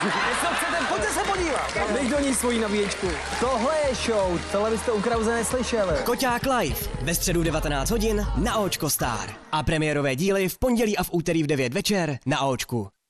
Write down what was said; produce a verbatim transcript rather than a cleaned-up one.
Co chcete, pojďte se podívat. Dej do ní svoji nabíječku. Tohle je show, tohle byste u Krause neslyšeli. Koťák live ve středu devatenáct hodin na Očko Star. A premiérové díly v pondělí a v úterý v devět večer na Očku.